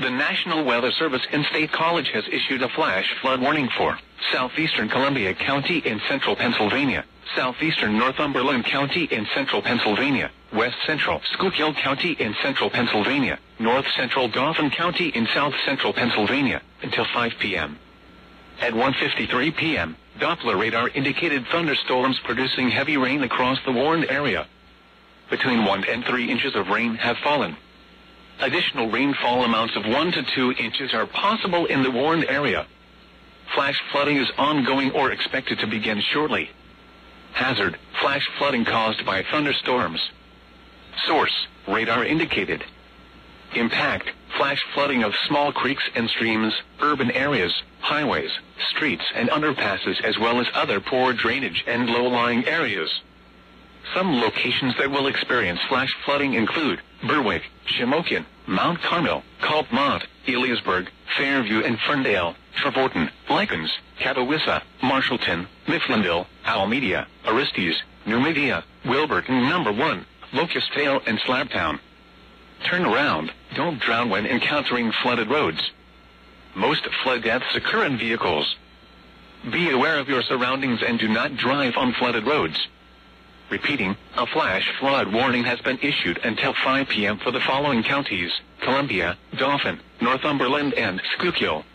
The National Weather Service in State College has issued a flash flood warning for southeastern Columbia County in central Pennsylvania, southeastern Northumberland County in central Pennsylvania, west central Schuylkill County in central Pennsylvania, north central Dauphin County in south central Pennsylvania, until 5 p.m. At 1:53 p.m., Doppler radar indicated thunderstorms producing heavy rain across the warned area. Between 1 and 3 inches of rain have fallen. Additional rainfall amounts of 1 to 2 inches are possible in the warned area. Flash flooding is ongoing or expected to begin shortly. Hazard: flash flooding caused by thunderstorms. Source: radar indicated. Impact: flash flooding of small creeks and streams, urban areas, highways, streets and underpasses, as well as other poor drainage and low-lying areas. Some locations that will experience flash flooding include Berwick, Shamokin, Mount Carmel, Coltmont, Eliasburg, Fairview and Ferndale, Trevorton, Lycans, Catawissa, Marshallton, Mifflinville, Alameda, Aristes, New Media, Wilburton No. 1, Locust Tail and Slabtown. Turn around. Don't drown when encountering flooded roads. Most flood deaths occur in vehicles. Be aware of your surroundings and do not drive on flooded roads. Repeating, a flash flood warning has been issued until 5 p.m. for the following counties: Columbia, Dauphin, Northumberland and Schuylkill.